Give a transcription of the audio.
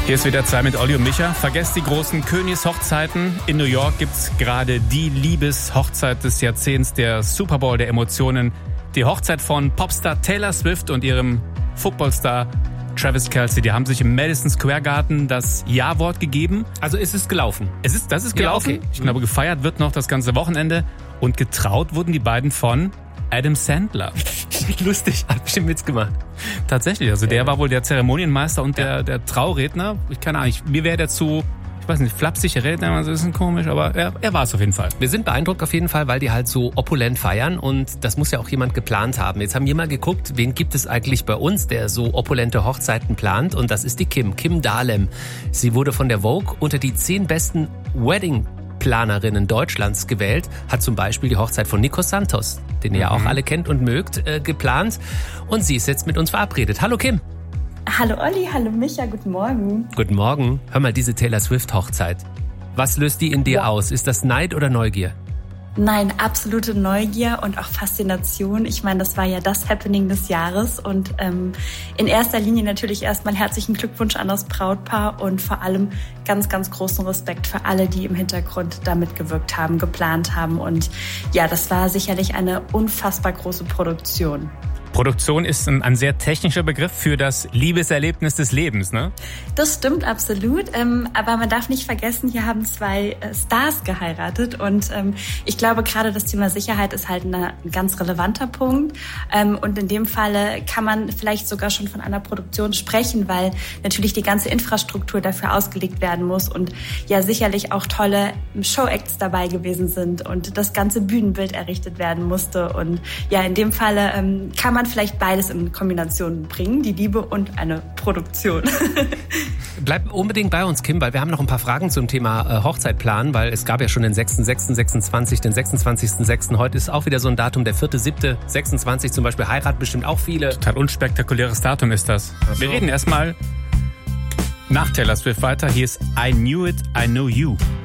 Hier ist wieder 2 mit Olli und Micha. Vergesst die großen Königshochzeiten. In New York gibt's gerade die Liebeshochzeit des Jahrzehnts, der Super Bowl der Emotionen. Die Hochzeit von Popstar Taylor Swift und ihrem Footballstar Travis Kelce. Die haben sich im Madison Square Garden das Ja-Wort gegeben. Also ist es gelaufen? Das ist gelaufen. Ja, okay. Ich glaube, gefeiert wird noch das ganze Wochenende. Und getraut wurden die beiden von Adam Sandler. Lustig, hat bestimmt mitgemacht. Tatsächlich, also der war wohl der Zeremonienmeister und der Trauredner. Ich keine Ahnung, mir wäre der zu, ich weiß nicht, flapsig Redner, also das ist ein komisch, aber er war es auf jeden Fall. Wir sind beeindruckt auf jeden Fall, weil die halt so opulent feiern und das muss ja auch jemand geplant haben. Jetzt haben wir mal geguckt, wen gibt es eigentlich bei uns, der so opulente Hochzeiten plant, und das ist die Kim Dahlem. Sie wurde von der Vogue unter die 10 besten Wedding-Planerinnen Deutschlands gewählt, hat zum Beispiel die Hochzeit von Nico Santos, den ihr ja auch alle kennt und mögt, geplant, und sie ist jetzt mit uns verabredet. Hallo Kim. Hallo Olli, hallo Micha, guten Morgen. Guten Morgen. Hör mal, diese Taylor Swift-Hochzeit. Was löst die in dir aus? Ist das Neid oder Neugier? Nein, absolute Neugier und auch Faszination. Ich meine, das war ja das Happening des Jahres und in erster Linie natürlich erstmal herzlichen Glückwunsch an das Brautpaar und vor allem ganz, ganz großen Respekt für alle, die im Hintergrund da mitgewirkt haben, geplant haben, und ja, das war sicherlich eine unfassbar große Produktion. Produktion ist ein sehr technischer Begriff für das Liebeserlebnis des Lebens, ne? Das stimmt absolut, aber man darf nicht vergessen, hier haben 2 Stars geheiratet und ich glaube, gerade das Thema Sicherheit ist halt ein ganz relevanter Punkt, und in dem Falle kann man vielleicht sogar schon von einer Produktion sprechen, weil natürlich die ganze Infrastruktur dafür ausgelegt werden muss und ja sicherlich auch tolle Showacts dabei gewesen sind und das ganze Bühnenbild errichtet werden musste, und ja, in dem Falle kann man vielleicht beides in Kombination bringen, die Liebe und eine Produktion. Bleib unbedingt bei uns, Kim, weil wir haben noch ein paar Fragen zum Thema Hochzeitplan, weil es gab ja schon den 6.6.26, den 26.6. Heute ist auch wieder so ein Datum, der 4.7.26 zum Beispiel, heiraten bestimmt auch viele. Total unspektakuläres Datum ist das. Ach so. Wir reden erstmal nach Taylor Swift weiter. Hier ist I Knew It, I Know You.